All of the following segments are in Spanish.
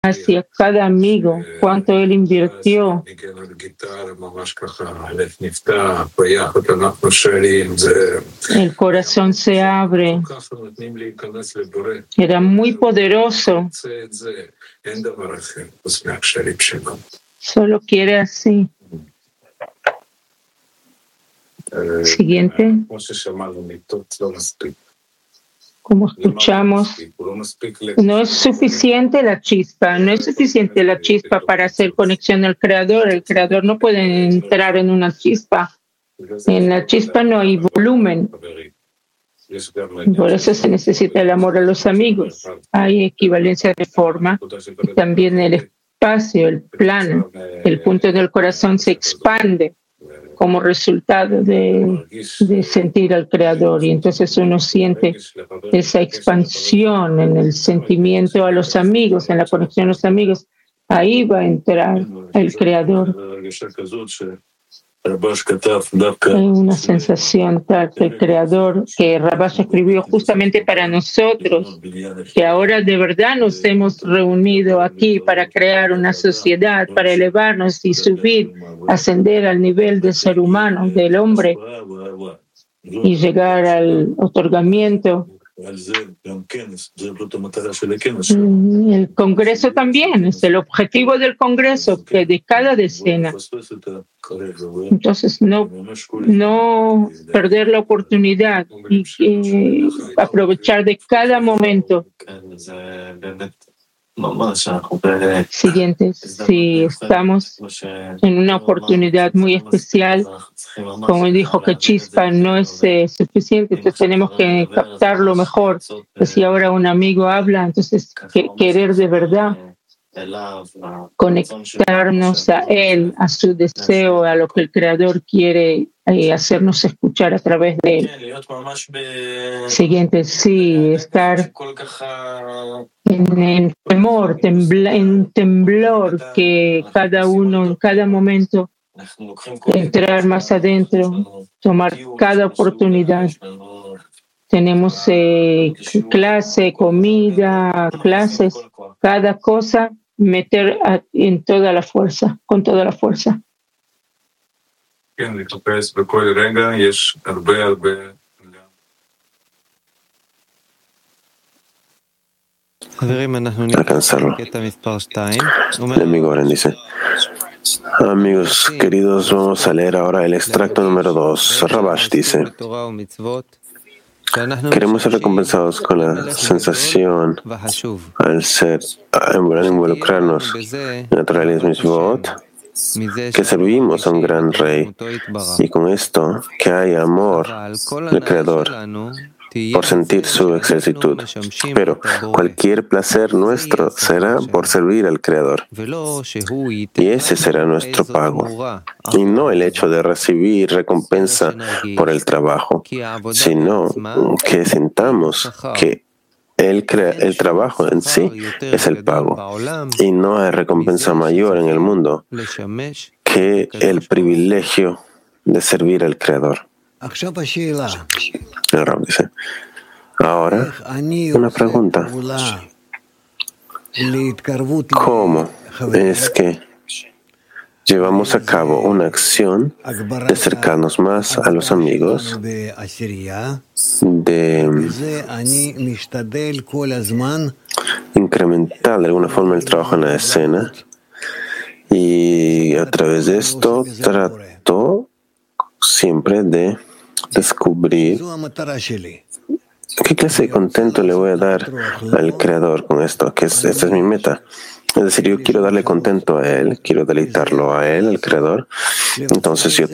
hacia cada amigo, cuánto él invirtió. El corazón se abre. Era muy poderoso. Solo quiere así. Siguiente. Como escuchamos, no es suficiente la chispa, no es suficiente la chispa para hacer conexión al Creador. El Creador no puede entrar en una chispa. En la chispa no hay volumen. Por eso se necesita el amor a los amigos. Hay equivalencia de forma y también el espacio, el plano, el punto del corazón se expande como resultado de sentir al Creador. Y entonces uno siente esa expansión en el sentimiento a los amigos, en la conexión a los amigos. Ahí va a entrar el Creador. Hay una sensación tal que el Creador, que Rabash escribió justamente para nosotros, que ahora de verdad nos hemos reunido aquí para crear una sociedad, para elevarnos y subir, ascender al nivel de ser humano, del hombre, y llegar al otorgamiento. El Congreso también es el objetivo del Congreso, que de cada decena. Entonces, no perder la oportunidad y aprovechar de cada momento. Siguiente, si estamos en una oportunidad muy especial, como dijo que chispa no es suficiente, entonces tenemos que captarlo mejor. Pues si ahora un amigo habla, entonces querer de verdad conectarnos a él, a su deseo, a lo que el Creador quiere hacernos escuchar a través de él. Siguiente, sí, estar en temor, en temblor, que cada uno en cada momento entrar más adentro, tomar cada oportunidad. Tenemos clase, comida, clases, cada cosa, meter en toda la fuerza, con toda la fuerza. Alcanzarlo. El amigo Oren dice: amigos queridos, vamos a leer ahora el extracto número 2. Rabash dice: queremos ser recompensados con la sensación al involucrarnos en la Torah y las mitzvot, que servimos a un gran rey, y con esto que hay amor del Creador por sentir su exactitud. Pero cualquier placer nuestro será por servir al Creador, y ese será nuestro pago, y no el hecho de recibir recompensa por el trabajo, sino que sintamos que el trabajo en sí es el pago, y no hay recompensa mayor en el mundo que el privilegio de servir al Creador. El Rab dice: ahora, una pregunta. ¿Cómo es que llevamos a cabo una acción de acercarnos más a los amigos, de incrementar de alguna forma el trabajo en la escena, y a través de esto trato siempre de descubrir qué clase de contento le voy a dar al Creador con esto, que esta es mi meta? Es decir, yo quiero darle contento a Él, quiero deleitarlo a Él, al Creador. Entonces yo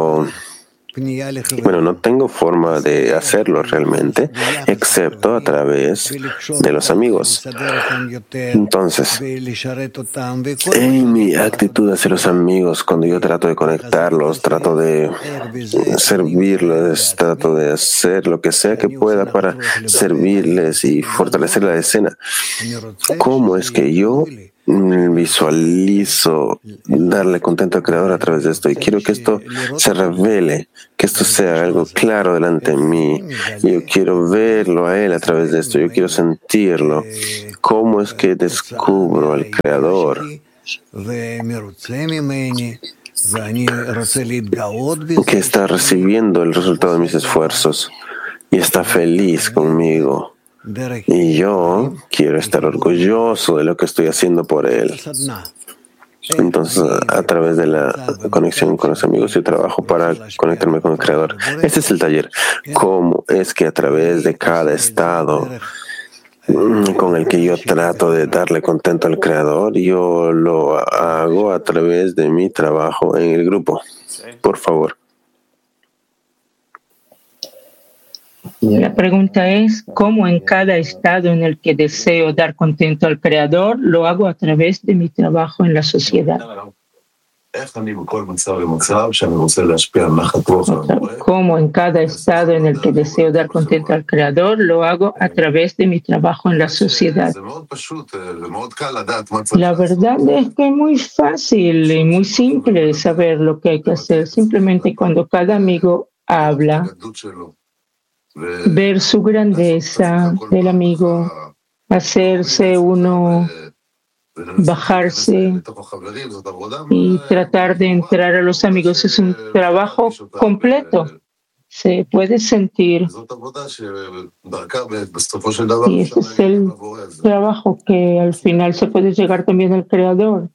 no tengo forma de hacerlo realmente, excepto a través de los amigos. Entonces, en mi actitud hacia los amigos, cuando yo trato de conectarlos, trato de servirles, trato de hacer lo que sea que pueda para servirles y fortalecer la escena, ¿cómo es que yo visualizo darle contento al Creador a través de esto y quiero que esto se revele, que esto sea algo claro delante de mí. Yo quiero verlo a Él a través de esto, yo quiero sentirlo. ¿Cómo es que descubro al Creador? Que está recibiendo el resultado de mis esfuerzos y está feliz conmigo. Y yo quiero estar orgulloso de lo que estoy haciendo por Él. Entonces, a través de la conexión con los amigos, yo trabajo para conectarme con el Creador. Este es el taller. ¿Cómo es que a través de cada estado con el que yo trato de darle contento al Creador, yo lo hago a través de mi trabajo en el grupo? Por favor. La pregunta es, ¿cómo en cada estado en el que deseo dar contento al Creador, lo hago a través de mi trabajo en la sociedad? ¿Cómo en cada estado en el que deseo dar contento al Creador, lo hago a través de mi trabajo en la sociedad? La verdad es que es muy fácil y muy simple saber lo que hay que hacer. Simplemente cuando cada amigo habla, ver su grandeza del amigo, hacerse uno, bajarse y tratar de entrar a los amigos. Es un trabajo completo. Se puede sentir. Y ese es el trabajo que al final se puede llegar también al Creador.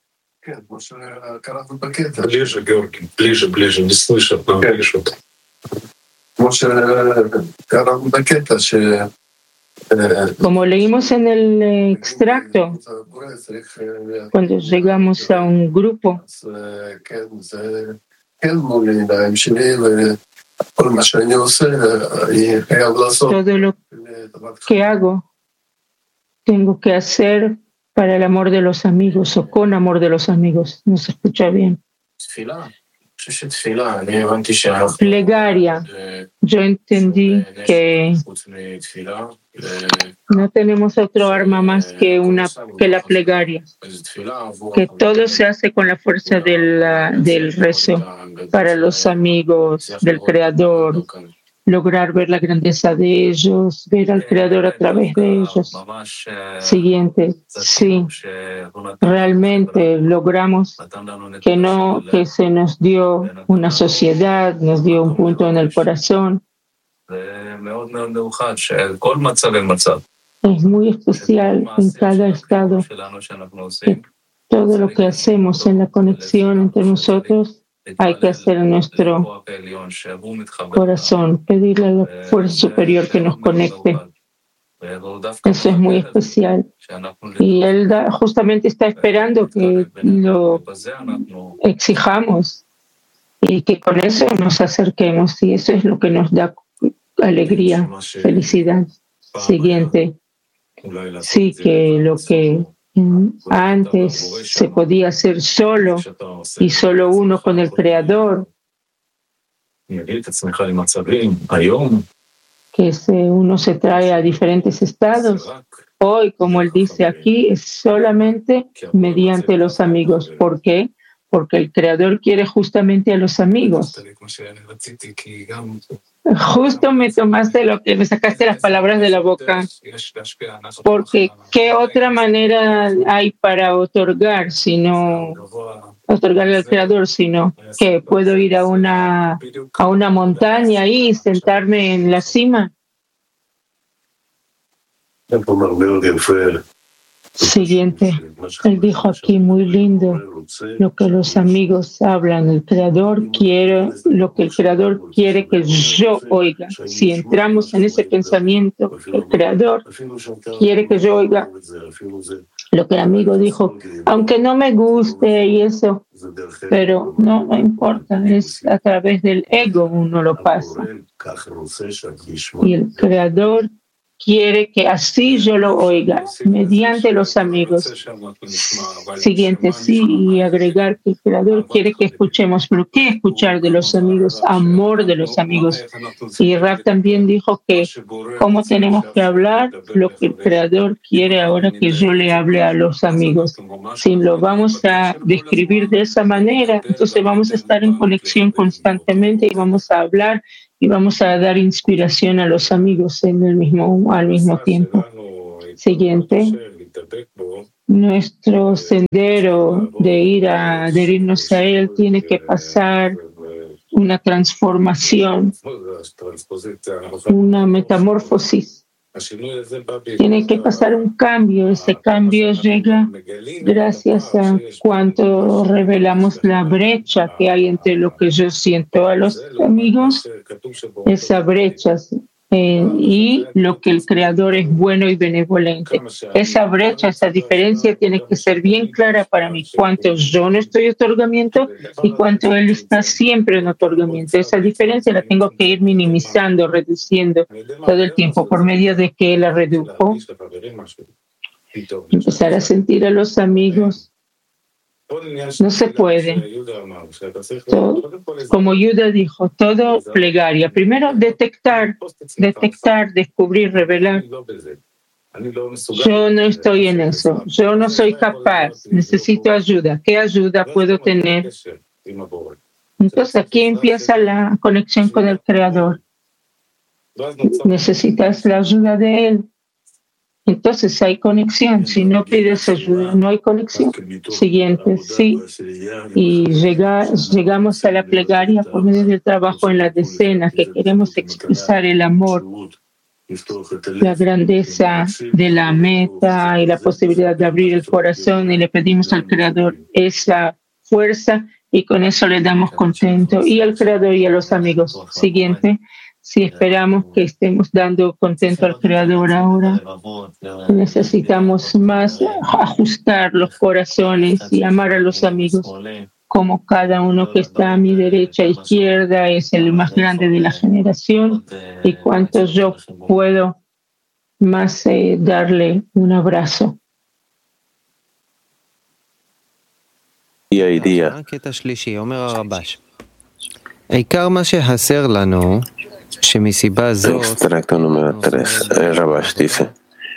Como leímos en el extracto, cuando llegamos a un grupo, todo lo que hago, tengo que hacer para el amor de los amigos o con amor de los amigos. ¿No se escucha bien? Plegaria. Yo entendí que no tenemos otro arma más que la plegaria, que todo se hace con la fuerza del rezo para los amigos del Creador, lograr ver la grandeza de ellos, ver al Creador a través de ellos. Siguiente, sí, realmente logramos que se nos dio una sociedad, nos dio un punto en el corazón. Es muy especial en cada estado. Todo lo que hacemos en la conexión entre nosotros hay que hacer en nuestro corazón, pedirle a la fuerza superior que nos conecte. Eso es muy especial. Y Él justamente está esperando que lo exijamos y que con eso nos acerquemos. Y eso es lo que nos da alegría, felicidad. Siguiente. Sí, que lo que antes se podía hacer solo y solo uno con el Creador, que uno se trae a diferentes estados. Hoy, como él dice aquí, es solamente mediante los amigos. ¿Por qué? Porque el Creador quiere justamente a los amigos. Justo me sacaste las palabras de la boca, porque ¿qué otra manera hay para otorgarle al Creador, sino que puedo ir a una montaña y sentarme en la cima? Siguiente, él dijo aquí muy lindo lo que los amigos hablan. El Creador quiere lo que el Creador quiere que yo oiga. Si entramos en ese pensamiento, el Creador quiere que yo oiga lo que el amigo dijo, aunque no me guste y eso, pero no importa, es a través del ego uno lo pasa. Y el Creador quiere que así yo lo oiga, mediante los amigos. Siguiente, sí, y agregar que el Creador quiere que escuchemos. ¿Pero qué escuchar de los amigos? Amor de los amigos. Y Rab también dijo que cómo tenemos que hablar lo que el Creador quiere ahora que yo le hable a los amigos. Si lo vamos a describir de esa manera, entonces vamos a estar en conexión constantemente y vamos a hablar y vamos a dar inspiración a los amigos al mismo tiempo. Siguiente. Nuestro sendero de ir a adherirnos a Él tiene que pasar una transformación, una metamorfosis. Tiene que pasar un cambio. Ese cambio llega gracias a cuanto revelamos la brecha que hay entre lo que yo siento a los amigos, esa brecha, y lo que el Creador es bueno y benevolente. Esa brecha, esa diferencia tiene que ser bien clara para mí. Cuánto yo no estoy en otorgamiento y cuánto Él está siempre en otorgamiento. Esa diferencia la tengo que ir minimizando, reduciendo todo el tiempo por medio de que Él la redujo. Empezar a sentir a los amigos. No se puede. Todo, como Yuda dijo, todo plegaria. Primero, detectar, descubrir, revelar. Yo no estoy en eso. Yo no soy capaz. Necesito ayuda. ¿Qué ayuda puedo tener? Entonces aquí empieza la conexión con el Creador. Necesitas la ayuda de Él. Entonces hay conexión. Si no pides ayuda, no hay conexión. Siguiente, sí. Y llegamos a la plegaria por medio del trabajo en la decena, que queremos expresar el amor, la grandeza de la meta y la posibilidad de abrir el corazón, y le pedimos al Creador esa fuerza y con eso le damos contento. Y al Creador y a los amigos. Siguiente. Si esperamos que estemos dando contento al Creador ahora, necesitamos más ajustar los corazones y amar a los amigos, como cada uno que está a mi derecha e izquierda es el más grande de la generación, y cuánto yo puedo más darle un abrazo. Día y día. Extracto número 3. El Rabash dice: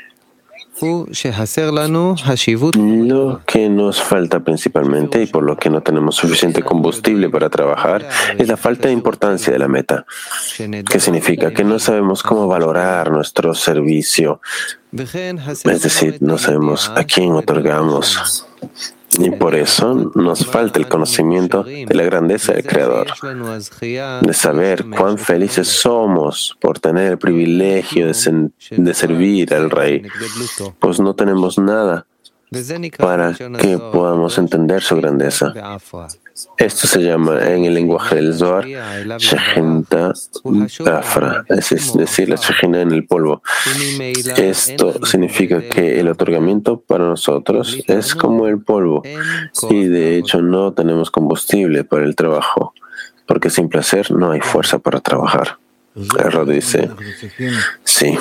lo que nos falta principalmente y por lo que no tenemos suficiente combustible para trabajar es la falta de importancia de la meta. ¿Qué significa? Que no sabemos cómo valorar nuestro servicio. Es decir, no sabemos a quién otorgamos. Y por eso nos falta el conocimiento de la grandeza del Creador, de saber cuán felices somos por tener el privilegio de servir al Rey, pues no tenemos nada para que podamos entender su grandeza. Esto se llama en el lenguaje del Zohar Shejenta Afra, es decir, la Shejina en el polvo. Esto significa que el otorgamiento para nosotros es como el polvo y de hecho no tenemos combustible para el trabajo, porque sin placer no hay fuerza para trabajar. Erro dice, sí.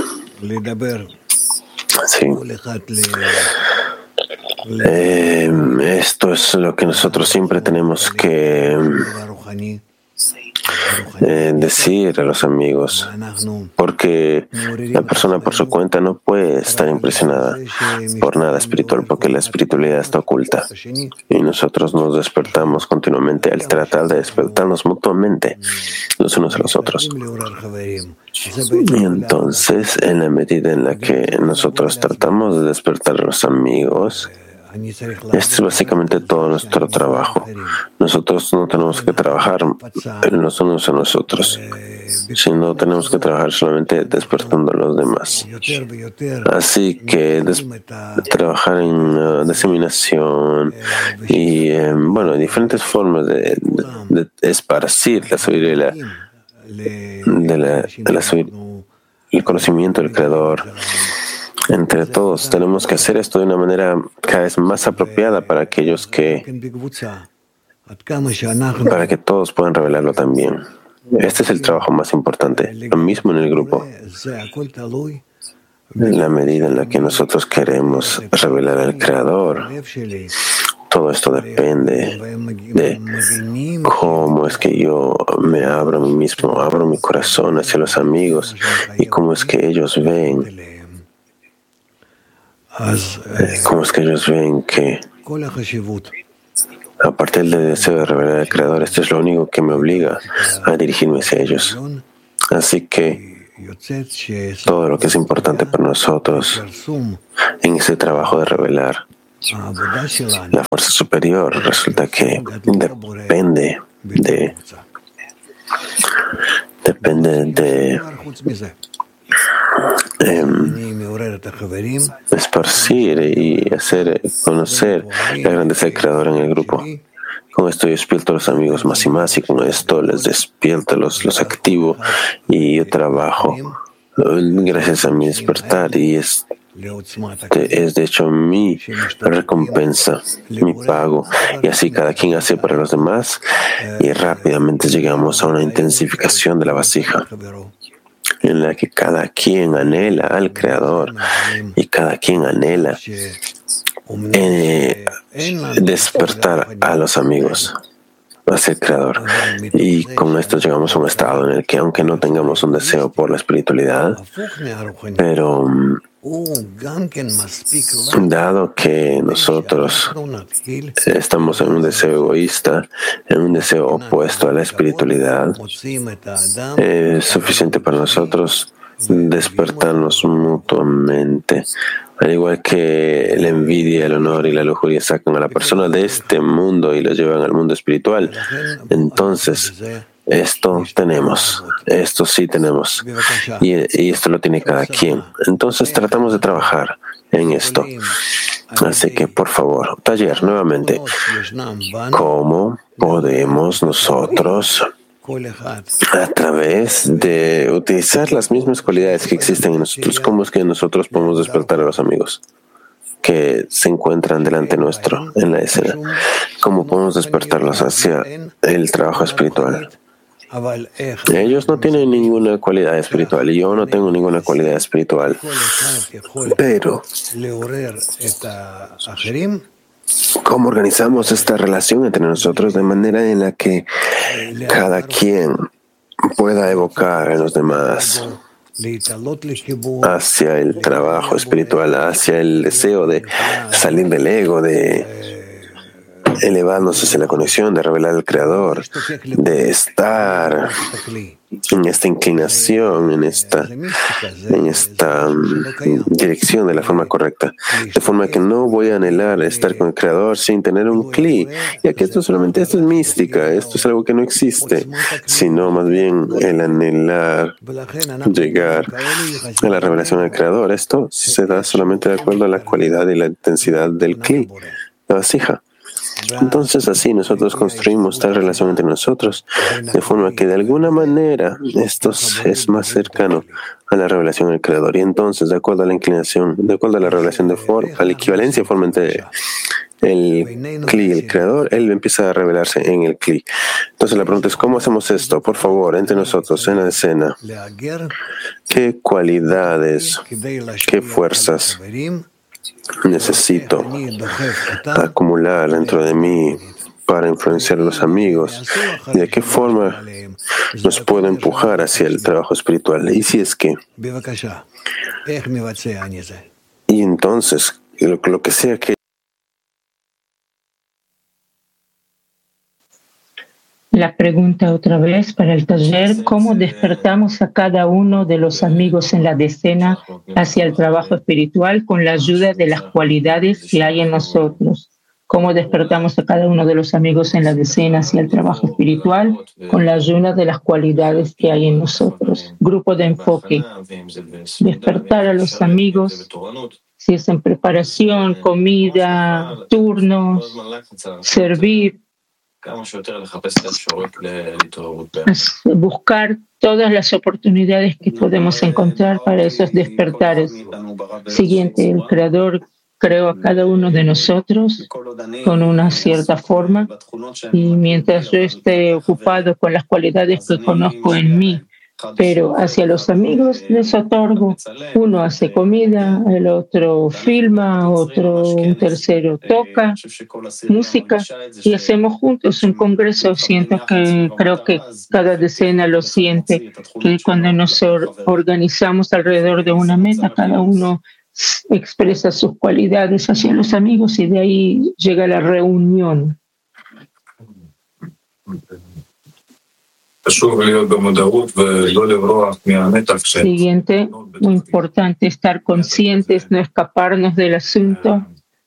Esto es lo que nosotros siempre tenemos que decir a los amigos, porque la persona por su cuenta no puede estar impresionada por nada espiritual, porque la espiritualidad está oculta y nosotros nos despertamos continuamente al tratar de despertarnos mutuamente los unos a los otros. Y entonces, en la medida en la que nosotros tratamos de despertar a los amigos, este es básicamente todo nuestro trabajo. Nosotros no tenemos que trabajar los unos a nosotros, sino tenemos que trabajar solamente despertando a los demás. Así que trabajar en diseminación y, diferentes formas de esparcir la sabiduría, el conocimiento del Creador. Entre todos tenemos que hacer esto de una manera cada vez más apropiada para aquellos para que todos puedan revelarlo también. Este es el trabajo más importante, lo mismo en el grupo. En la medida en la que nosotros queremos revelar al Creador, todo esto depende de cómo es que yo me abro a mí mismo, abro mi corazón hacia los amigos y cómo es que ellos ven, que a partir del deseo de revelar al Creador, esto es lo único que me obliga a dirigirme hacia ellos. Así que todo lo que es importante para nosotros en ese trabajo de revelar la fuerza superior resulta que depende de esparcir y hacer conocer la grandeza del Creador en el grupo. Con esto yo despierto a los amigos más y con esto les despierto, los activo y yo trabajo gracias a mi despertar y es de hecho mi recompensa, mi pago, y así cada quien hace para los demás y rápidamente llegamos a una intensificación de la vasija en la que cada quien anhela al Creador y cada quien anhela despertar a los amigos hacia el Creador. Y con esto llegamos a un estado en el que, aunque no tengamos un deseo por la espiritualidad, pero dado que nosotros estamos en un deseo egoísta, en un deseo opuesto a la espiritualidad, es suficiente para nosotros despertarnos mutuamente. Al igual que la envidia, el honor y la lujuria sacan a la persona de este mundo y lo llevan al mundo espiritual, entonces esto sí tenemos, y esto lo tiene cada quien. Entonces tratamos de trabajar en esto. Así que, por favor, taller nuevamente. ¿Cómo podemos nosotros, a través de utilizar las mismas cualidades que existen en nosotros, cómo es que nosotros podemos despertar a los amigos que se encuentran delante nuestro en la escena? ¿Cómo podemos despertarlos hacia el trabajo espiritual? Ellos no tienen ninguna cualidad espiritual y yo no tengo ninguna cualidad espiritual, pero ¿cómo organizamos esta relación entre nosotros de manera en la que cada quien pueda evocar a los demás hacia el trabajo espiritual, hacia el deseo de salir del ego, de elevarnos hacia la conexión, de revelar al Creador, de estar en esta inclinación, en esta dirección de la forma correcta, de forma que no voy a anhelar estar con el Creador sin tener un cli, ya que esto es mística, esto es algo que no existe, sino más bien el anhelar llegar a la revelación del Creador. Esto se da solamente de acuerdo a la cualidad y la intensidad del cli, la vasija. Entonces así nosotros construimos tal relación entre nosotros de forma que de alguna manera esto es más cercano a la revelación del Creador, y entonces de acuerdo a la inclinación, de acuerdo a la revelación de forma, a la equivalencia de forma entre el Kli y el Creador, él empieza a revelarse en el Kli. Entonces la pregunta es, ¿cómo hacemos esto? Por favor, entre nosotros en la escena, ¿qué cualidades, qué fuerzas necesito acumular dentro de mí para influenciar a los amigos? ¿Y de qué forma nos puedo empujar hacia el trabajo espiritual? Y si es que, y entonces, lo que sea que la pregunta otra vez para el taller: ¿cómo despertamos a cada uno de los amigos en la decena hacia el trabajo espiritual con la ayuda de las cualidades que hay en nosotros? ¿Cómo despertamos a cada uno de los amigos en la decena hacia el trabajo espiritual con la ayuda de las cualidades que hay en nosotros? Grupo de enfoque. Despertar a los amigos, si es en preparación, comida, turnos, servir. Buscar todas las oportunidades que podemos encontrar para esos despertares. Siguiente, el Creador creó a cada uno de nosotros con una cierta forma, y mientras yo esté ocupado con las cualidades que conozco en mí pero hacia los amigos les otorgo. Uno hace comida, el otro filma, un tercero toca música y hacemos juntos un congreso. Creo que cada decena lo siente, que cuando nos organizamos alrededor de una meta, cada uno expresa sus cualidades hacia los amigos y de ahí llega la reunión. Siguiente, muy importante estar conscientes, no escaparnos del asunto.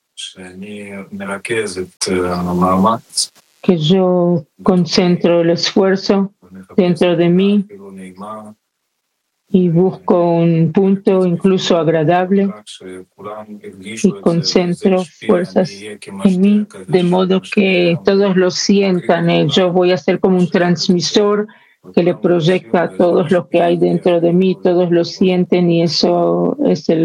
Que yo concentro el esfuerzo dentro de mí y busco un punto incluso agradable y concentro fuerzas en mí de modo que todos lo sientan. Yo voy a ser como un transmisor que le proyecta a todos lo que hay dentro de mí, todos lo sienten y eso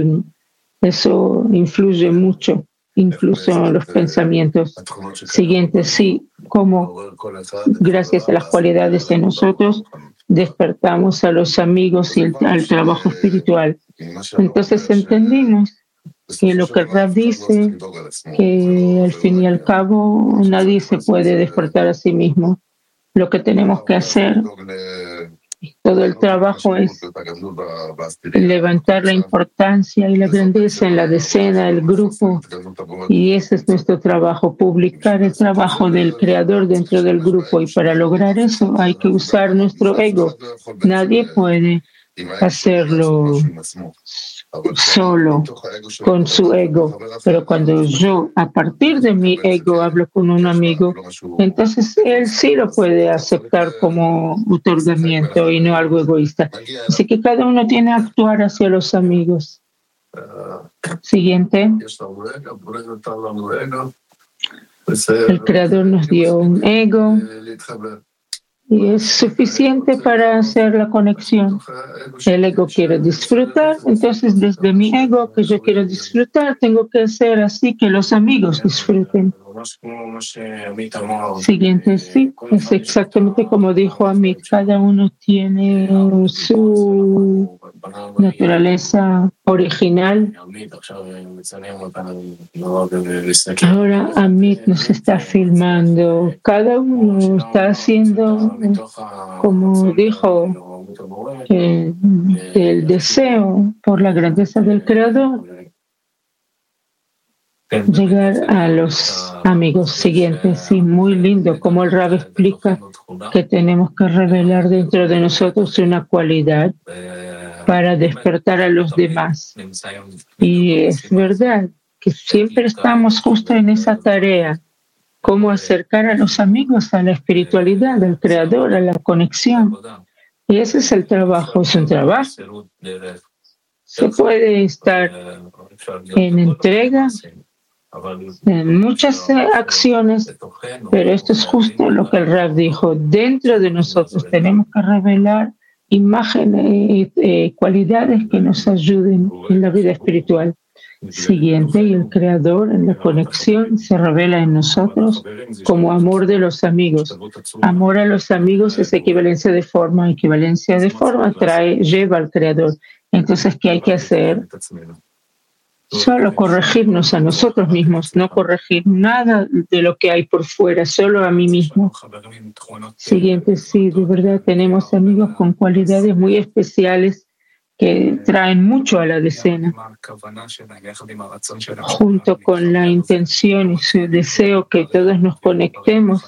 influye mucho, incluso en los pensamientos. Siguiente, sí, como gracias a las cualidades de nosotros despertamos a los amigos y al trabajo espiritual. Entonces entendimos que lo que Rav dice, que al fin y al cabo nadie se puede despertar a sí mismo. Lo que tenemos que hacer, todo el trabajo es levantar la importancia y la grandeza en la decena, el grupo, y ese es nuestro trabajo, publicar el trabajo del Creador dentro del grupo, y para lograr eso hay que usar nuestro ego. Nadie puede hacerlo solo con su ego, pero cuando yo a partir de mi ego hablo con un amigo, entonces él sí lo puede aceptar como otorgamiento y no algo egoísta. Así que cada uno tiene que actuar hacia los amigos. Siguiente. El Creador nos dio un ego y es suficiente para hacer la conexión. El ego quiere disfrutar, entonces desde mi ego que yo quiero disfrutar, tengo que hacer así que los amigos disfruten. Siguiente, sí, es exactamente como dijo Amit, cada uno tiene su naturaleza original. Ahora Amit nos está filmando, cada uno está haciendo, como dijo, el deseo por la grandeza del Creador, llegar a los amigos siguientes. Sí, muy lindo, como el Rab explica que tenemos que revelar dentro de nosotros una cualidad para despertar a los demás. Y es verdad que siempre estamos justo en esa tarea, cómo acercar a los amigos a la espiritualidad, al Creador, a la conexión. Y ese es el trabajo, es un trabajo. Se puede estar en entrega, en muchas acciones, pero esto es justo lo que el Rab dijo. Dentro de nosotros tenemos que revelar imágenes, cualidades que nos ayuden en la vida espiritual. Siguiente, y el Creador en la conexión se revela en nosotros como amor de los amigos. Amor a los amigos es equivalencia de forma. Equivalencia de forma lleva al Creador. Entonces, ¿qué hay que hacer? Solo corregirnos a nosotros mismos, no corregir nada de lo que hay por fuera, solo a mí mismo. Siguiente, sí, de verdad tenemos amigos con cualidades muy especiales que traen mucho a la decena. Junto con la intención y su deseo que todos nos conectemos,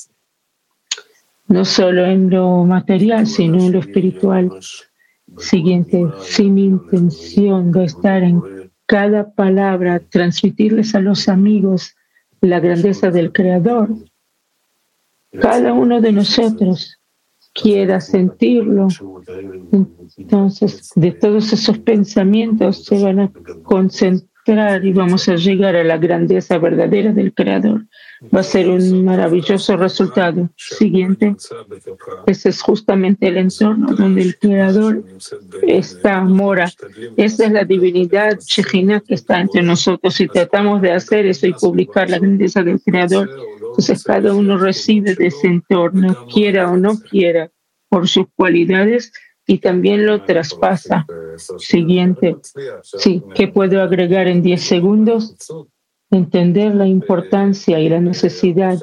no solo en lo material, sino en lo espiritual. Siguiente, si mi intención va a estar en cada palabra, transmitirles a los amigos la grandeza del Creador, cada uno de nosotros quiera sentirlo, entonces de todos esos pensamientos se van a concentrar y vamos a llegar a la grandeza verdadera del Creador. Va a ser un maravilloso resultado. Siguiente, ese es justamente el entorno donde el Creador está, mora. Esa es la divinidad Shejina que está entre nosotros. Si tratamos de hacer eso y publicar la grandeza del Creador, entonces cada uno recibe de ese entorno, quiera o no quiera, por sus cualidades, y también lo traspasa. Siguiente. Sí, ¿qué puedo agregar en 10 segundos? Entender la importancia y la necesidad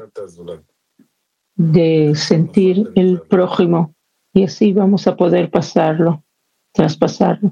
de sentir el prójimo y así vamos a poder traspasarlo.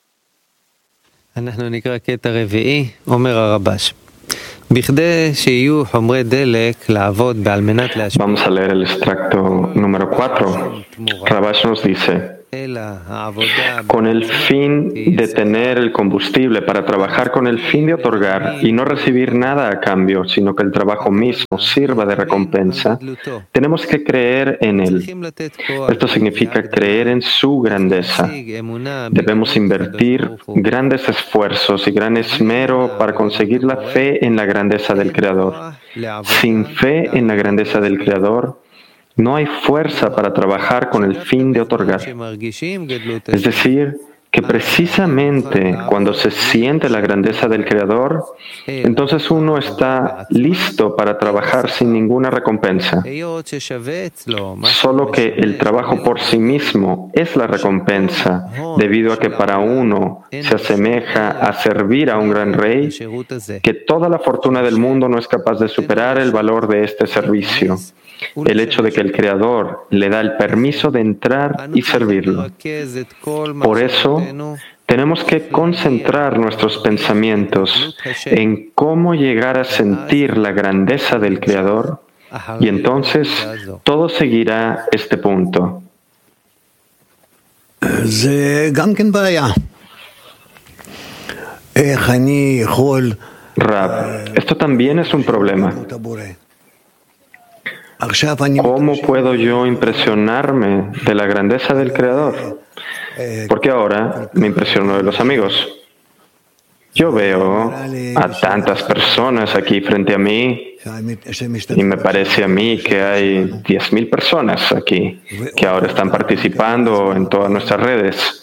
Vamos a leer el extracto número 4. Rabash nos dice: con el fin de tener el combustible para trabajar con el fin de otorgar y no recibir nada a cambio, sino que el trabajo mismo sirva de recompensa, tenemos que creer en él. Esto significa creer en su grandeza. Debemos invertir grandes esfuerzos y gran esmero para conseguir la fe en la grandeza del Creador. Sin fe en la grandeza del Creador, no hay fuerza para trabajar con el fin de otorgar. Es decir, que precisamente cuando se siente la grandeza del Creador, entonces uno está listo para trabajar sin ninguna recompensa. Solo que el trabajo por sí mismo es la recompensa, debido a que para uno se asemeja a servir a un gran rey, que toda la fortuna del mundo no es capaz de superar el valor de este servicio. El hecho de que el Creador le da el permiso de entrar y servirlo. Por eso, tenemos que concentrar nuestros pensamientos en cómo llegar a sentir la grandeza del Creador y entonces todo seguirá este punto. Rab, esto también es un problema. ¿Cómo puedo yo impresionarme de la grandeza del Creador? Porque ahora me impresiono de los amigos. Yo veo a tantas personas aquí frente a mí y me parece a mí que hay 10.000 personas aquí que ahora están participando en todas nuestras redes.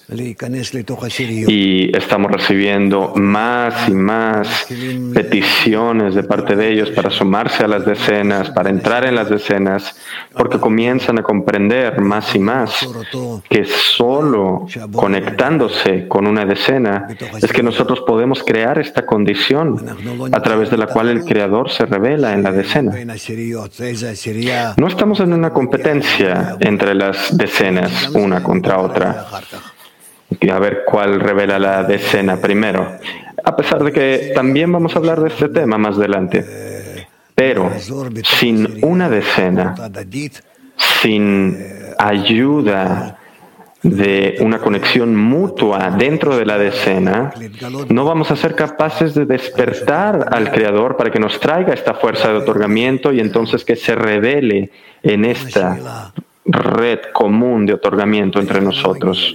Y estamos recibiendo más y más peticiones de parte de ellos para sumarse a las decenas, para entrar en las decenas, porque comienzan a comprender más y más que solo conectándose con una decena es que nosotros podemos crear esta condición a través de la cual el Creador se revela en la decena. No estamos en una competencia entre las decenas, una contra otra. A ver cuál revela la decena primero. A pesar de que también vamos a hablar de este tema más adelante. Pero sin una decena, sin ayuda de una conexión mutua dentro de la decena, no vamos a ser capaces de despertar al Creador para que nos traiga esta fuerza de otorgamiento y entonces que se revele en esta red común de otorgamiento entre nosotros.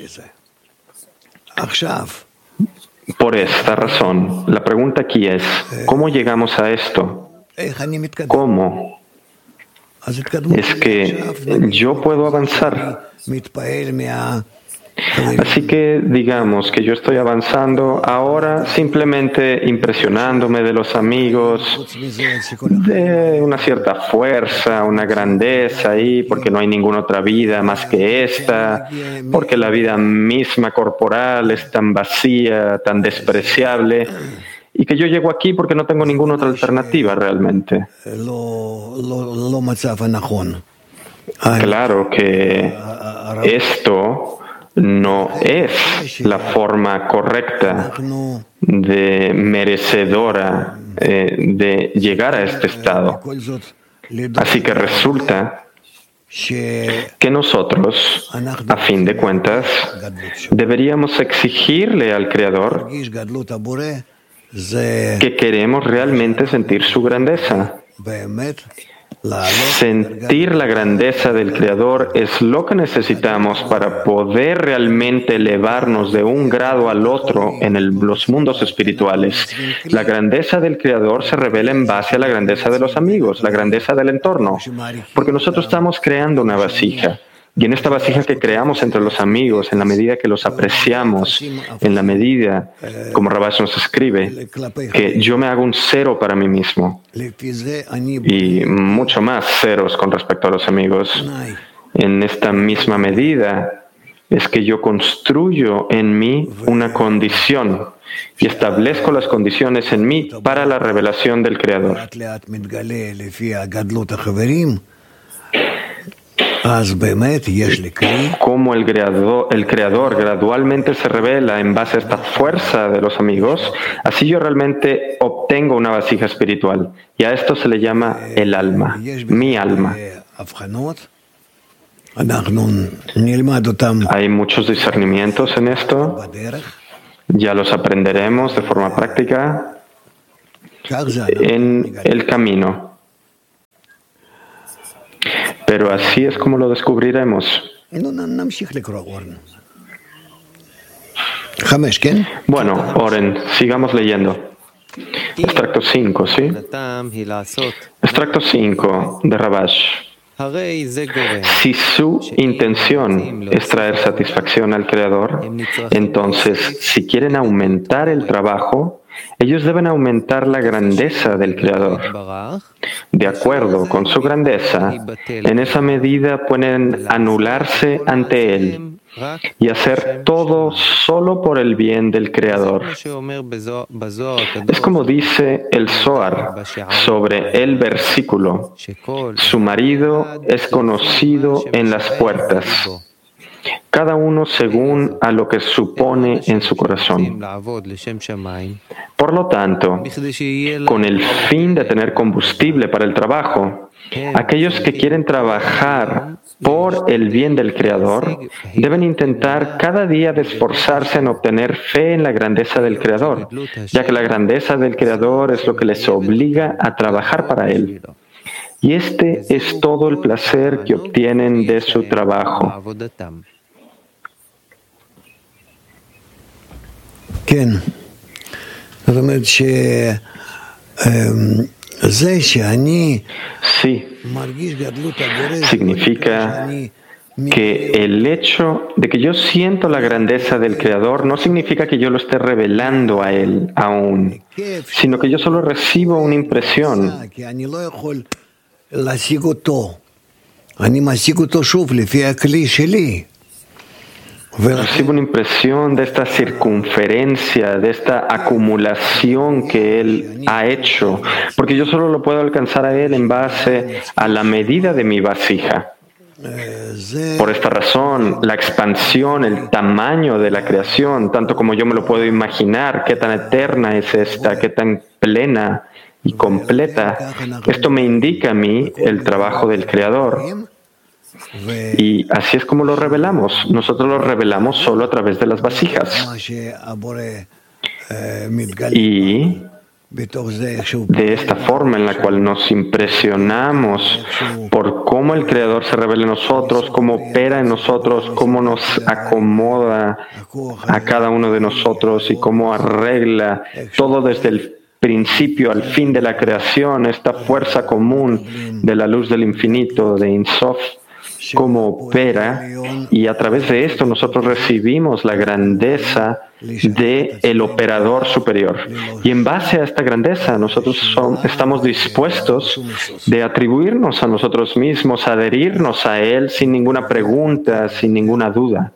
Por esta razón, la pregunta aquí es, ¿cómo llegamos a esto? ¿Cómo? Es que yo puedo avanzar. Así que digamos que yo estoy avanzando ahora simplemente impresionándome de los amigos, de una cierta fuerza, una grandeza ahí, porque no hay ninguna otra vida más que esta, porque la vida misma corporal es tan vacía, tan despreciable, y que yo llego aquí porque no tengo ninguna otra alternativa realmente. Claro que esto no es la forma correcta de merecedora de llegar a este estado. Así que resulta que nosotros, a fin de cuentas, deberíamos exigirle al Creador que queremos realmente sentir su grandeza. Sentir la grandeza del Creador es lo que necesitamos para poder realmente elevarnos de un grado al otro en los mundos espirituales. La grandeza del Creador se revela en base a la grandeza de los amigos, la grandeza del entorno, porque nosotros estamos creando una vasija. Y en esta vasija que creamos entre los amigos, en la medida que los apreciamos, en la medida, como Rabash nos escribe, que yo me hago un cero para mí mismo y mucho más ceros con respecto a los amigos. En esta misma medida, es que yo construyo en mí una condición y establezco las condiciones en mí para la revelación del Creador. Como el Creador gradualmente se revela en base a esta fuerza de los amigos, así yo realmente obtengo una vasija espiritual. Y a esto se le llama el alma, mi alma. Hay muchos discernimientos en esto. Ya los aprenderemos de forma práctica en el camino. Pero así es como lo descubriremos. Bueno, Oren, sigamos leyendo. Extracto 5, ¿sí? Extracto 5 de Rabash. Si su intención es traer satisfacción al Creador, entonces, si quieren aumentar el trabajo, ellos deben aumentar la grandeza del Creador. De acuerdo con su grandeza, en esa medida pueden anularse ante Él y hacer todo solo por el bien del Creador. Es como dice el Zohar sobre el versículo: su marido es conocido en las puertas, cada uno según a lo que supone en su corazón. Por lo tanto, con el fin de tener combustible para el trabajo, aquellos que quieren trabajar por el bien del Creador deben intentar cada día de esforzarse en obtener fe en la grandeza del Creador, ya que la grandeza del Creador es lo que les obliga a trabajar para Él. Y este es todo el placer que obtienen de su trabajo. Sí, significa que el hecho de que yo siento la grandeza del Creador no significa que yo lo esté revelando a Él aún, sino que yo solo recibo una impresión. Recibo una impresión de esta circunferencia, de esta acumulación que Él ha hecho, porque yo solo lo puedo alcanzar a Él en base a la medida de mi vasija. Por esta razón, la expansión, el tamaño de la creación, tanto como yo me lo puedo imaginar, qué tan eterna es esta, qué tan plena y completa, esto me indica a mí el trabajo del Creador. Y así es como lo revelamos. Nosotros lo revelamos solo a través de las vasijas. Y de esta forma en la cual nos impresionamos por cómo el Creador se revela en nosotros, cómo opera en nosotros, cómo nos acomoda a cada uno de nosotros y cómo arregla todo desde el principio al fin de la creación, esta fuerza común de la luz del infinito, de Ein Sof, cómo opera, y a través de esto nosotros recibimos la grandeza del operador superior. Y en base a esta grandeza nosotros estamos dispuestos de atribuirnos a nosotros mismos, adherirnos a Él sin ninguna pregunta, sin ninguna duda.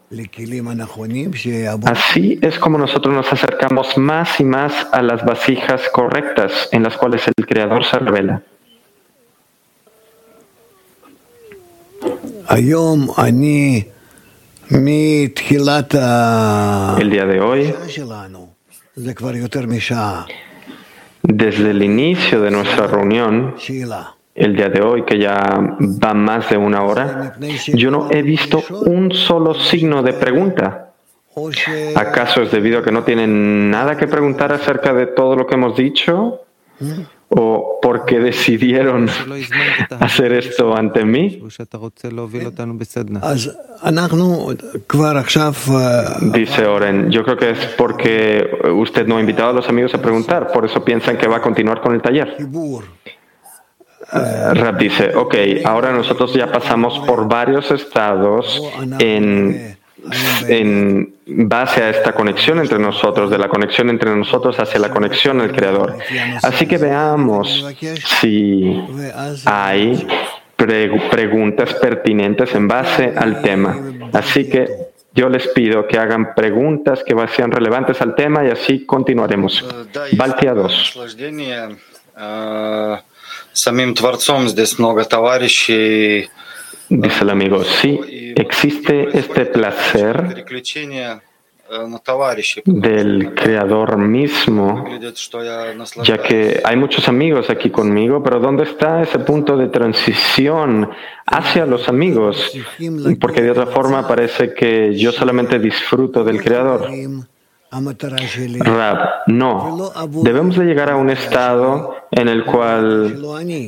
Así es como nosotros nos acercamos más y más a las vasijas correctas en las cuales el Creador se revela. El día de hoy, desde el inicio de nuestra reunión, el día de hoy, que ya va más de una hora, yo no he visto un solo signo de pregunta. ¿Acaso es debido a que no tienen nada que preguntar acerca de todo lo que hemos dicho? ¿O porque decidieron hacer esto ante mí? Dice Oren, yo creo que es porque usted no ha invitado a los amigos a preguntar, por eso piensan que va a continuar con el taller. Rab dice, ok, ahora nosotros ya pasamos por varios estados en base a esta conexión entre nosotros, de la conexión entre nosotros hacia la conexión al Creador. Así que veamos si hay preguntas pertinentes en base al tema. Así que Yo les pido que hagan preguntas que sean relevantes al tema y así continuaremos. Baltia 2. Dice el amigo, sí, existe este placer del Creador mismo, ya que hay muchos amigos aquí conmigo, pero ¿dónde está ese punto de transición hacia los amigos? Porque de otra forma parece que yo solamente disfruto del Creador. Rab, no. Debemos de llegar a un estado en el cual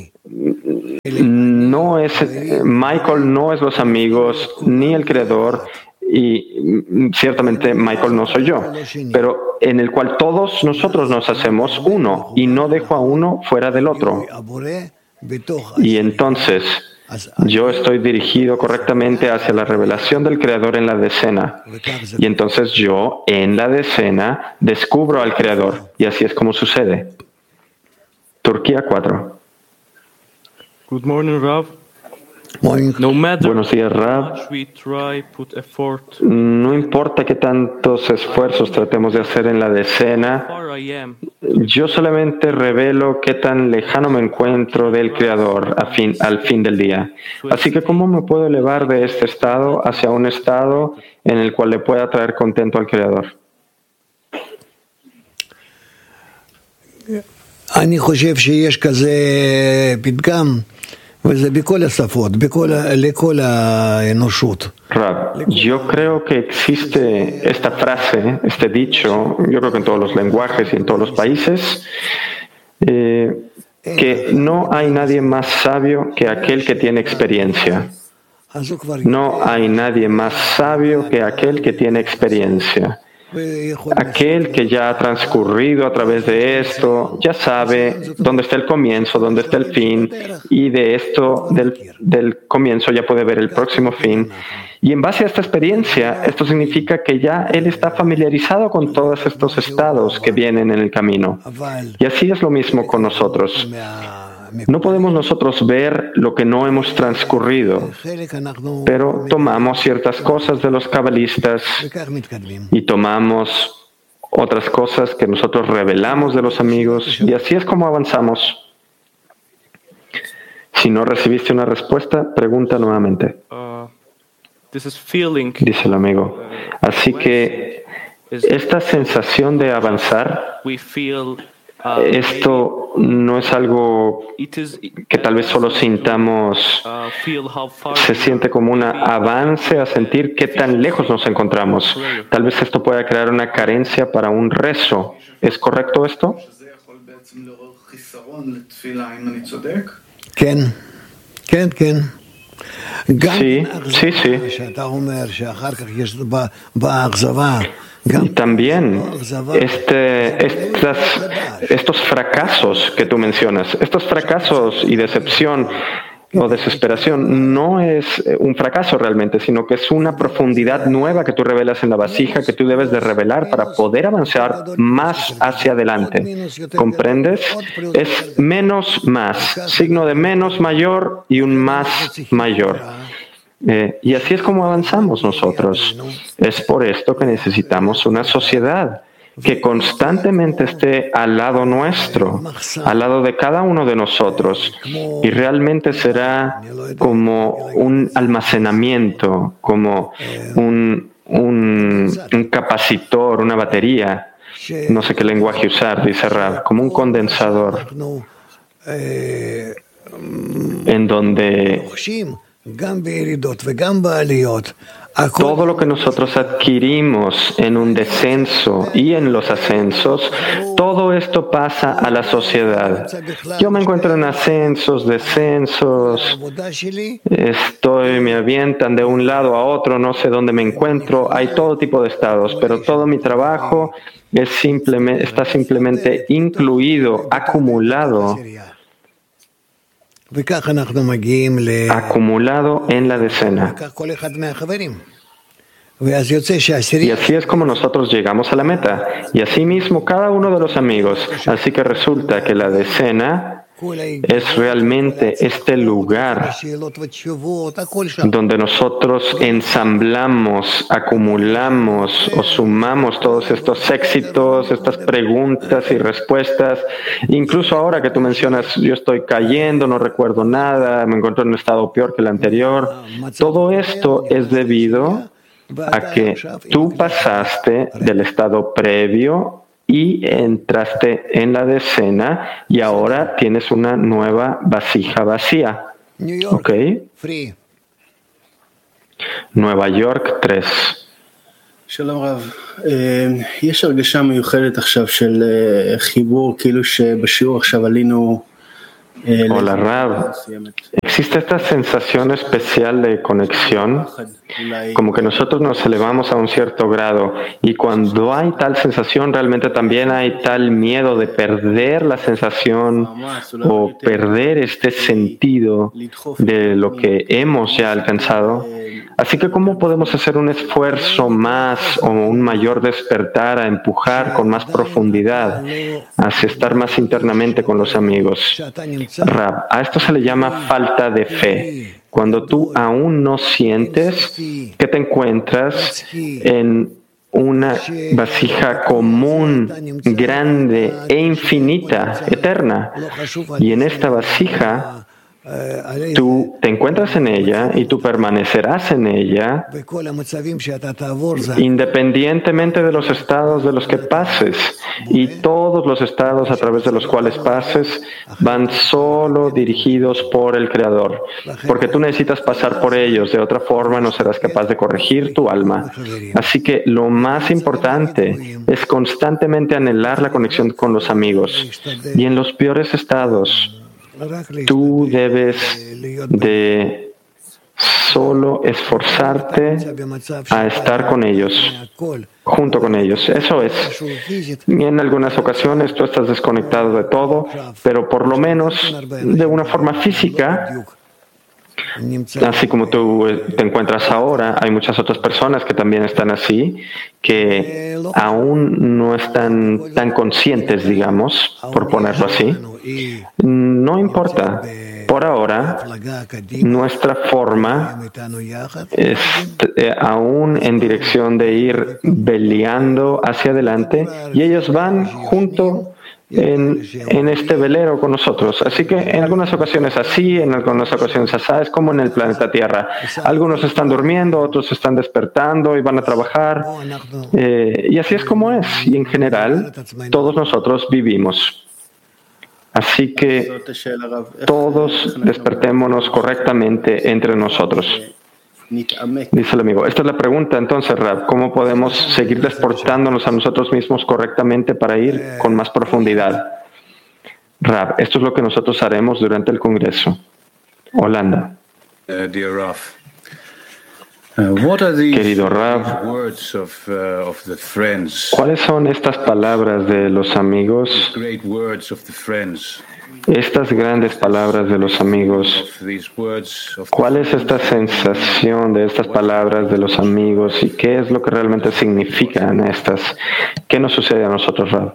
Michael no es los amigos ni el Creador, y ciertamente Michael no soy yo, pero en el cual todos nosotros nos hacemos uno y no dejo a uno fuera del otro. Y entonces yo estoy dirigido correctamente hacia la revelación del Creador en la decena. Y entonces yo en la decena descubro al Creador. Y así es como sucede. Turquía 4. Good morning, Rav. Buenos días, Rab. No importa qué tantos esfuerzos tratemos de hacer en la decena, yo solamente revelo qué tan lejano me encuentro del Creador al fin del día. Así que, ¿cómo me puedo elevar de este estado hacia un estado en el cual le pueda traer contento al Creador? Rab, yo creo que existe esta frase, este dicho, yo creo que en todos los lenguajes y en todos los países, que no hay nadie más sabio que aquel que tiene experiencia. No hay nadie más sabio que aquel que tiene experiencia. Aquel que ya ha transcurrido a través de esto, ya sabe dónde está el comienzo, dónde está el fin, y de esto, del comienzo, ya puede ver el próximo fin. Y en base a esta experiencia, esto significa que ya él está familiarizado con todos estos estados que vienen en el camino. Y así es lo mismo con nosotros. No podemos nosotros ver lo que no hemos transcurrido, pero tomamos ciertas cosas de los cabalistas y tomamos otras cosas que nosotros revelamos de los amigos, y así es como avanzamos. Si no recibiste una respuesta, pregunta nuevamente. Dice el amigo. Así que esta sensación de avanzar, esto no es algo que tal vez solo sintamos, se siente como un avance a sentir qué tan lejos nos encontramos. Tal vez esto pueda crear una carencia para un rezo. ¿Es correcto esto? Sí. También estos fracasos que tú mencionas, estos fracasos y decepción o desesperación, no es un fracaso realmente, sino que es una profundidad nueva que tú revelas en la vasija, que tú debes de revelar para poder avanzar más hacia adelante. ¿Comprendes? Es menos más, signo de menos mayor y un más mayor. Y así es como avanzamos nosotros. Es por esto que necesitamos una sociedad que constantemente esté al lado nuestro, al lado de cada uno de nosotros, y realmente será como un almacenamiento, como un capacitor, una batería, no sé qué lenguaje usar, dice Rab, como un condensador, en donde todo lo que nosotros adquirimos en un descenso y en los ascensos, todo esto pasa a la sociedad. Yo me encuentro en ascensos, descensos, me avientan de un lado a otro, no sé dónde me encuentro, hay todo tipo de estados, pero todo mi trabajo está simplemente incluido, acumulado en la decena. Y así es como nosotros llegamos a la meta. Y así mismo cada uno de los amigos. Así que resulta que la decena es realmente este lugar donde nosotros ensamblamos, acumulamos o sumamos todos estos éxitos, estas preguntas y respuestas. Incluso ahora que tú mencionas, yo estoy cayendo, no recuerdo nada, me encuentro en un estado peor que el anterior. Todo esto es debido a que tú pasaste del estado previo y entraste en la decena y ahora tienes una nueva vasija vacía. ¿Ok? Nueva York 3. שלום רב, יש הרגשה מיוחדת עכשיו של חיבור, כאילו שבשיעור עכשיו עלינו. Hola Rab, existe esta sensación especial de conexión, como que nosotros nos elevamos a un cierto grado y cuando hay tal sensación realmente también hay tal miedo de perder la sensación o perder este sentido de lo que hemos ya alcanzado. Así que ¿cómo podemos hacer un esfuerzo más o un mayor despertar a empujar con más profundidad hacia estar más internamente con los amigos? Rab, a esto se le llama falta de fe. Cuando tú aún no sientes que te encuentras en una vasija común, grande e infinita, eterna. Y en esta vasija tú te encuentras en ella y tú permanecerás en ella independientemente de los estados de los que pases. Y todos los estados a través de los cuales pases van solo dirigidos por el Creador. Porque tú necesitas pasar por ellos, de otra forma no serás capaz de corregir tu alma. Así que lo más importante es constantemente anhelar la conexión con los amigos. Y en los peores estados, tú debes de solo esforzarte a estar con ellos, junto con ellos. Eso es. Y en algunas ocasiones tú estás desconectado de todo, pero por lo menos de una forma física, así como tú te encuentras ahora, hay muchas otras personas que también están así, que aún no están tan conscientes, digamos, por ponerlo así. No importa. Por ahora, nuestra forma es aún en dirección de ir veleando hacia adelante y ellos van junto en este velero con nosotros. Así que en algunas ocasiones así, en algunas ocasiones así, es como en el planeta Tierra. Algunos están durmiendo, otros están despertando y van a trabajar. Y así es como es. Y en general, todos nosotros vivimos. Así que todos despertémonos correctamente entre nosotros. Dice el amigo, esta es la pregunta entonces, Rab, ¿cómo podemos seguir desportándonos a nosotros mismos correctamente para ir con más profundidad? Rab, esto es lo que nosotros haremos durante el Congreso. Holanda. Querido Rab, ¿cuáles son estas palabras de los amigos? Estas grandes palabras de los amigos. ¿Cuál es esta sensación de estas palabras de los amigos y qué es lo que realmente significan estas? ¿Qué nos sucede a nosotros, Rab?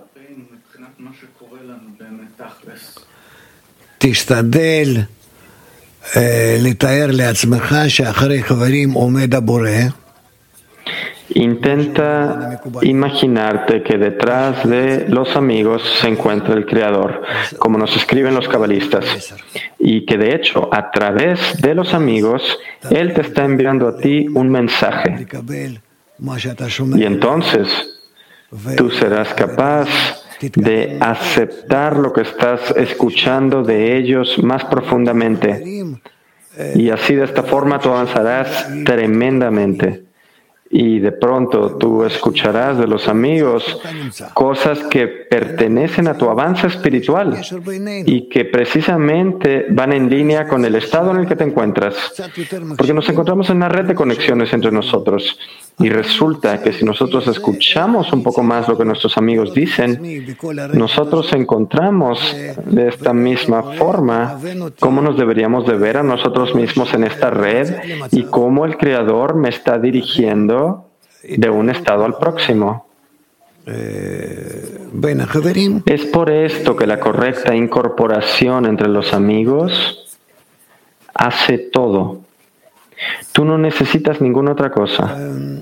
Intenta imaginarte que detrás de los amigos se encuentra el Creador, como nos escriben los cabalistas, y que de hecho a través de los amigos Él te está enviando a ti un mensaje. Y entonces tú serás capaz de aceptar lo que estás escuchando de ellos más profundamente. Y así de esta forma tú avanzarás tremendamente. Y de pronto tú escucharás de los amigos cosas que pertenecen a tu avance espiritual y que precisamente van en línea con el estado en el que te encuentras. Porque nos encontramos en una red de conexiones entre nosotros. Y resulta que si nosotros escuchamos un poco más lo que nuestros amigos dicen, nosotros encontramos de esta misma forma cómo nos deberíamos de ver a nosotros mismos en esta red y cómo el Creador me está dirigiendo de un estado al próximo. Es por esto que la correcta incorporación entre los amigos hace todo. Tú no necesitas ninguna otra cosa.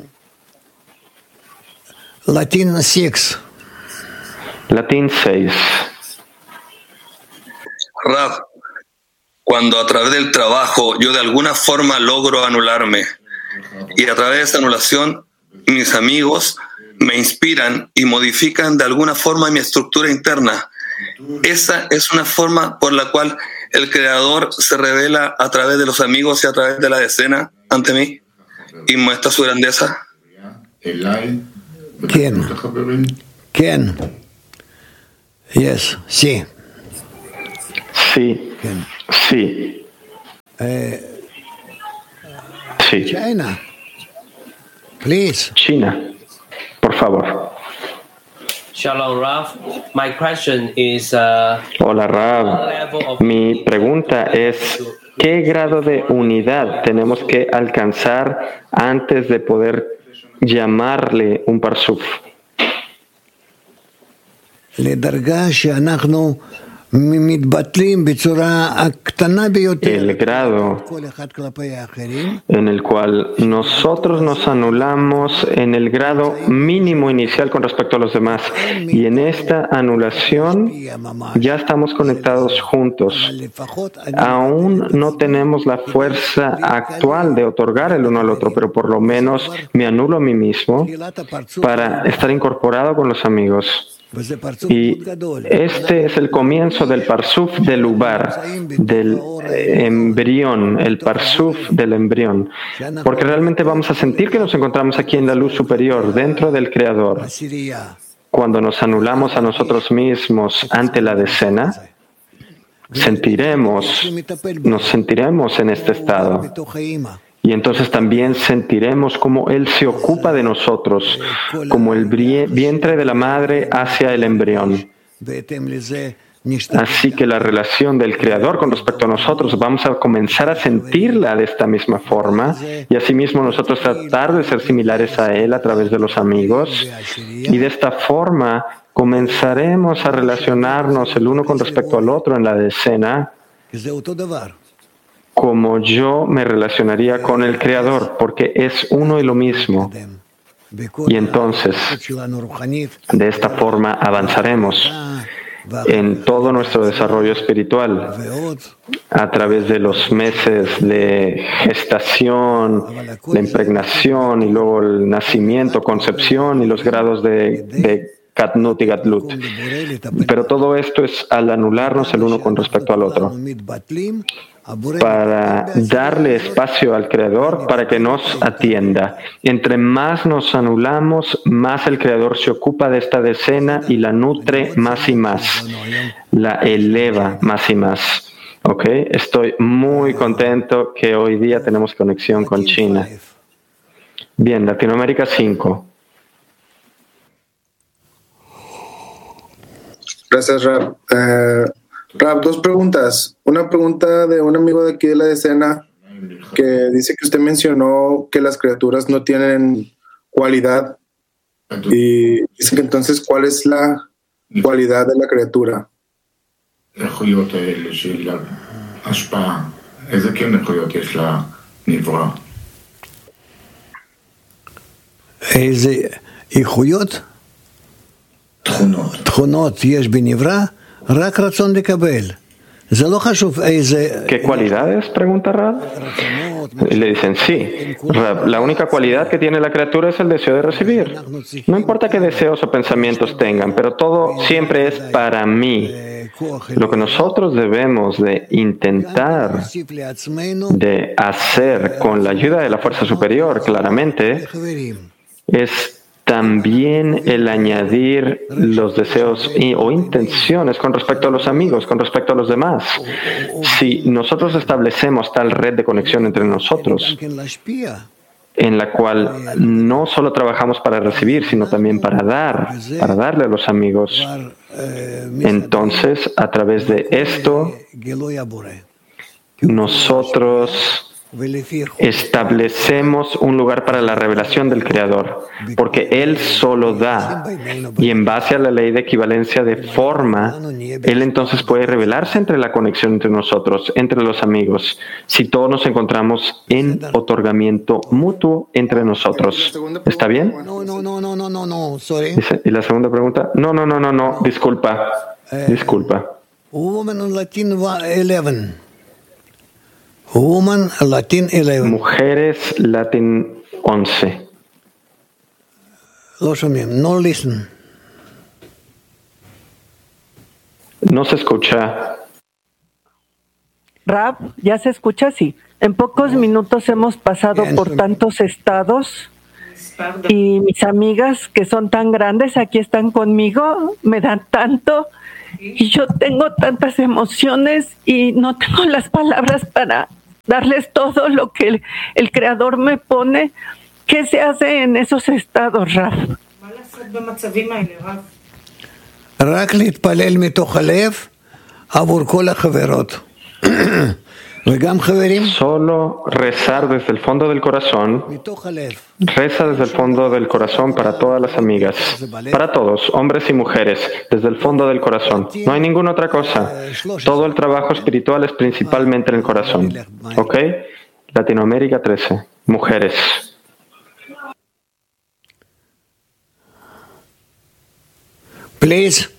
Latín 6. Latín 6. Rav, cuando a través del trabajo yo de alguna forma logro anularme y a través de esa anulación mis amigos me inspiran y modifican de alguna forma mi estructura interna. Esa es una forma por la cual el Creador se revela a través de los amigos y a través de la decena ante mí y muestra su grandeza. ¿Quién? Yes, sí. Sí. Sí. Sí. China. Please. China, por favor. Shalom, Rav. My question is, Hola, Rav. Mi pregunta es, ¿qué grado de unidad tenemos que alcanzar antes de poder llamarle un parsuf? El grado en el cual nosotros nos anulamos en el grado mínimo inicial con respecto a los demás. Y en esta anulación ya estamos conectados juntos. Aún no tenemos la fuerza actual de otorgar el uno al otro, pero por lo menos me anulo a mí mismo para estar incorporado con los amigos. Y este es el comienzo del parsuf del ubar, del embrión, el parsuf del embrión, porque realmente vamos a sentir que nos encontramos aquí en la luz superior, dentro del Creador. Cuando nos anulamos a nosotros mismos ante la decena, nos sentiremos en este estado. Y entonces también sentiremos cómo Él se ocupa de nosotros, como el vientre de la madre hacia el embrión. Así que la relación del Creador con respecto a nosotros vamos a comenzar a sentirla de esta misma forma y asimismo nosotros tratar de ser similares a Él a través de los amigos. Y de esta forma comenzaremos a relacionarnos el uno con respecto al otro en la decena, como yo me relacionaría con el Creador, porque es uno y lo mismo. Y entonces, de esta forma avanzaremos en todo nuestro desarrollo espiritual a través de los meses de gestación, la impregnación y luego el nacimiento, concepción y los grados de Katnut y Gatlut. Pero todo esto es al anularnos el uno con respecto al otro, para darle espacio al Creador para que nos atienda. Entre más nos anulamos, más el Creador se ocupa de esta decena y la nutre más y más, la eleva más y más. ¿Ok? Estoy muy contento que hoy día tenemos conexión con China. Bien, Latinoamérica 5. Gracias, Rab. Rab, dos preguntas. Una pregunta de un amigo de aquí de la decena que dice que usted mencionó que las criaturas no tienen cualidad y dice que entonces, ¿cuál es la cualidad de la criatura? ¿Qué cualidades? Pregunta Rab. Y le dicen, sí, Rab, la única cualidad que tiene la criatura es el deseo de recibir. No importa qué deseos o pensamientos tengan, pero todo siempre es para mí. Lo que nosotros debemos de intentar de hacer con la ayuda de la fuerza superior, claramente, es también el añadir los deseos o intenciones con respecto a los amigos, con respecto a los demás. Si nosotros establecemos tal red de conexión entre nosotros, en la cual no solo trabajamos para recibir, sino también para darle a los amigos, entonces, a través de esto, nosotros establecemos un lugar para la revelación del Creador, porque Él solo da, y en base a la ley de equivalencia de forma, Él entonces puede revelarse entre la conexión entre nosotros, entre los amigos, si todos nos encontramos en otorgamiento mutuo entre nosotros. ¿Está bien? No, sorry. ¿Y la segunda pregunta? No, disculpa. Woman Latin 11. Woman Latin 11. Mujeres Latin 11. No listen. No se escucha. Rab, ¿ya se escucha? Sí. En pocos minutos hemos pasado por tantos estados y mis amigas que son tan grandes aquí están conmigo, me dan tanto y yo tengo tantas emociones y no tengo las palabras para darles todo lo que el Creador me pone. ¿Qué se hace en esos estados, Rab? רק להתפלל מתוך הלב עבור כל החברות. וגם חברים. Solo rezar desde el fondo del corazón. Reza desde el fondo del corazón para todas las amigas, para todos, hombres y mujeres, desde el fondo del corazón. No hay ninguna otra cosa. Todo el trabajo espiritual es principalmente en el corazón. ¿Ok? Latinoamérica 13. Mujeres. Please.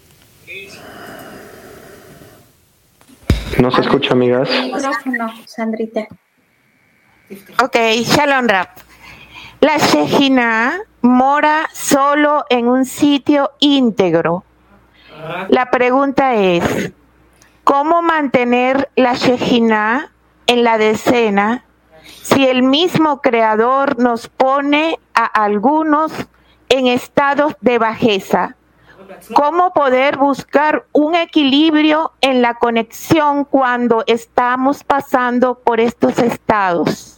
¿No se escucha, amigas? Sandrita. Ok, Shalom Rab. La Shejina mora solo en un sitio íntegro. La pregunta es, ¿cómo mantener la Shejina en la decena si el mismo Creador nos pone a algunos en estados de bajeza? ¿Cómo poder buscar un equilibrio en la conexión cuando estamos pasando por estos estados?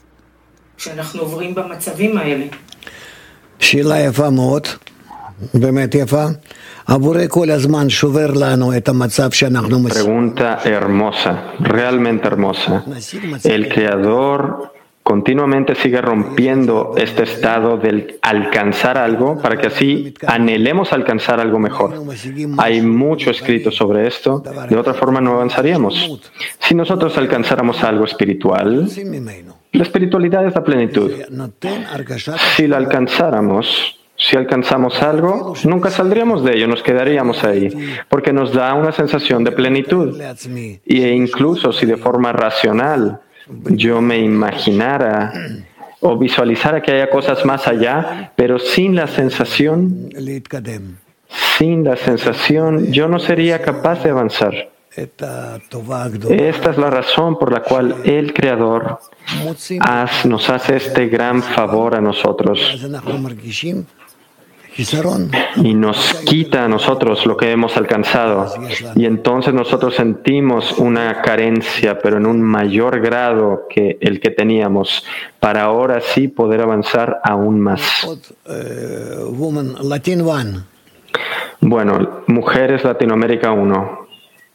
שאלה יפה מאוד, באמת יפה. עבורי כל הזמן שובר לנו את המצב שאנחנו Pregunta hermosa, realmente hermosa. El Creador continuamente sigue rompiendo este estado del alcanzar algo para que así anhelemos alcanzar algo mejor. Hay mucho escrito sobre esto, de otra forma no avanzaríamos. Si nosotros alcanzáramos algo espiritual, la espiritualidad es la plenitud. Si la alcanzáramos, si alcanzamos algo, nunca saldríamos de ello, nos quedaríamos ahí, porque nos da una sensación de plenitud. E incluso si de forma racional yo me imaginara o visualizara que haya cosas más allá, pero sin la sensación, yo no sería capaz de avanzar. Esta es la razón por la cual el Creador nos hace este gran favor a nosotros y nos quita a nosotros lo que hemos alcanzado, y entonces nosotros sentimos una carencia, pero en un mayor grado que el que teníamos, para ahora sí poder avanzar aún más. Bueno, Mujeres Latinoamérica 1.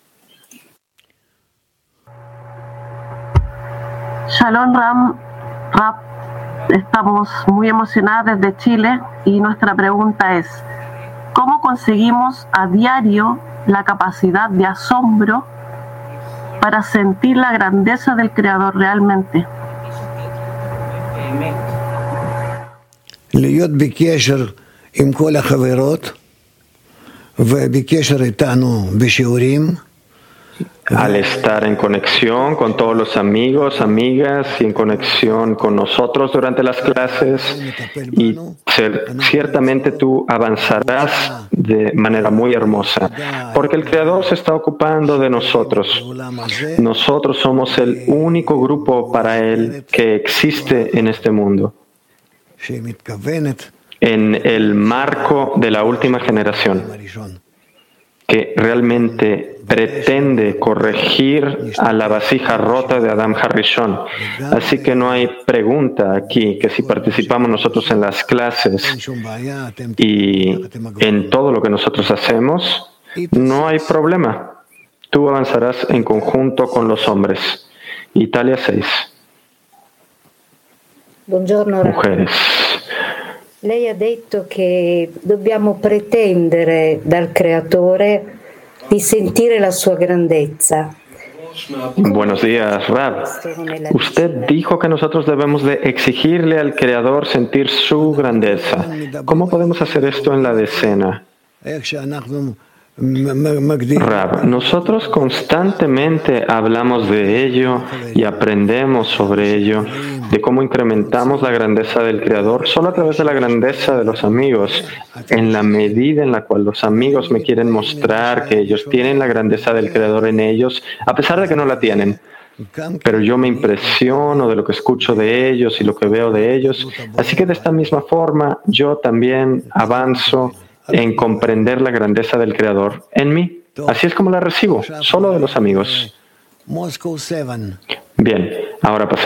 Shalom Rab. Estamos muy emocionadas desde Chile y nuestra pregunta es, ¿cómo conseguimos a diario la capacidad de asombro para sentir la grandeza del Creador realmente? להיות בקשר עם כל החברות ובקשר איתנו בשיעורים. Al estar en conexión con todos los amigos, amigas y en conexión con nosotros durante las clases, y ciertamente tú avanzarás de manera muy hermosa, porque el Creador se está ocupando de nosotros. Nosotros somos el único grupo para Él que existe en este mundo, en el marco de la última generación, que realmente pretende corregir a la vasija rota de Adam Harishon. Así que no hay pregunta aquí que si participamos nosotros en las clases y en todo lo que nosotros hacemos, no hay problema. Tú avanzarás en conjunto con los hombres. Italia 6. mujeres. Lei ha detto che dobbiamo pretendere dal Creatore di sentire la sua grandezza. Buenos días, Rab. Usted dijo que nosotros debemos de exigirle al Creador sentir su grandeza. ¿Cómo podemos hacer esto en la decena? Rab, nosotros constantemente hablamos de ello y aprendemos sobre ello, de cómo incrementamos la grandeza del Creador solo a través de la grandeza de los amigos, en la medida en la cual los amigos me quieren mostrar que ellos tienen la grandeza del Creador en ellos, a pesar de que no la tienen. Pero yo me impresiono de lo que escucho de ellos y lo que veo de ellos, así que de esta misma forma yo también avanzo en comprender la grandeza del Creador en mí. Así es como la recibo, solo de los amigos. Bien, ahora pasamos.